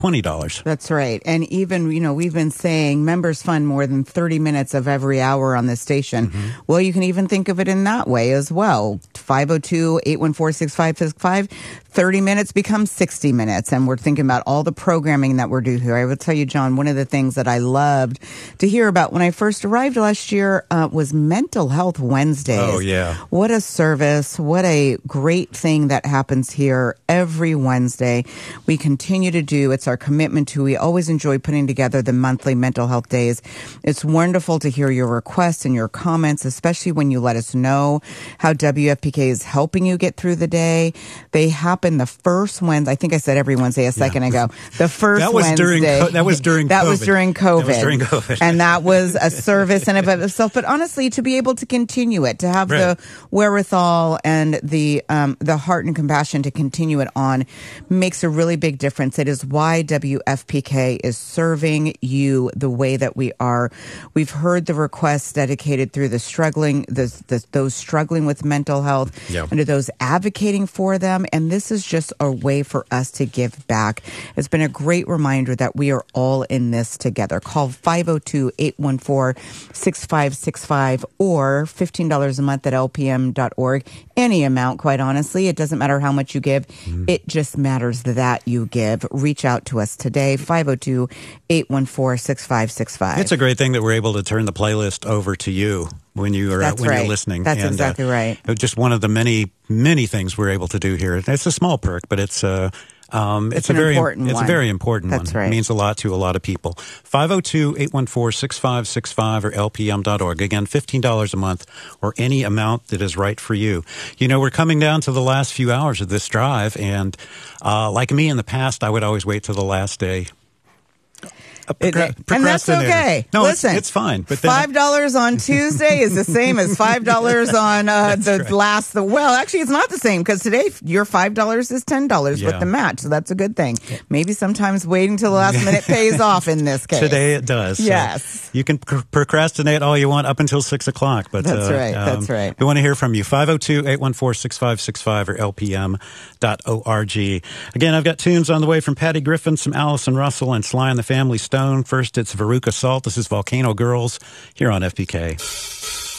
$20. That's right. And even, we've been saying members fund more than 30 minutes of every hour on this station. Mm-hmm. Well, you can even think of it in that way as well. 502-814-6565. 30 minutes becomes 60 minutes. And we're thinking about all the programming that we're doing here. I will tell you, John, one of the things that I loved to hear about when I first arrived last year was Mental Health Wednesdays. Oh, yeah. What a service. What a great thing that happens here every Wednesday. We continue to do. It's our commitment to. We always enjoy putting together the monthly mental health days. It's wonderful to hear your requests and your comments, especially when you let us know how WFPK is helping you get through the day. They happen the first Wednesday. I think I said every Wednesday a second ago. The first Wednesday. That was during COVID. And that was a service in and of itself. But honestly, to be able to continue it, to have the wherewithal and the heart and compassion to continue it on makes a really big difference. It is why WFPK is serving you the way that we are. We've heard the requests dedicated through those struggling with mental health and to those advocating for them. And this is just a way for us to give back. It's been a great reminder that we are all in this together. Call 502-814-6565 or $15 a month at lpm.org. Any amount, quite honestly. It doesn't matter how much you give. It just matters that you give. Reach out to us today, 502-814-6565. It's a great thing that we're able to turn the playlist over to you when you're listening. That's exactly right. Just one of the many, many things we're able to do here. It's a small perk, but it's a very important one. That's right. It means a lot to a lot of people. 502-814-6565 or lpm.org. Again, $15 a month or any amount that is right for you. We're coming down to the last few hours of this drive, and like me in the past, I would always wait till the last day. And that's okay. No, listen, it's fine. But $5 on Tuesday is the same as $5 on well, actually, it's not the same because today your $5 is $10 with the match. So that's a good thing. Maybe sometimes waiting till the last minute pays off in this case. Today it does. Yes. So you can procrastinate all you want up until 6 o'clock. But that's right. That's right. We want to hear from you. 502-814-6565 or lpm.org. Again, I've got tunes on the way from Patty Griffin, some Allison Russell, and Sly and the Family Stone. First, it's Veruca Salt. This is Volcano Girls here on FPK.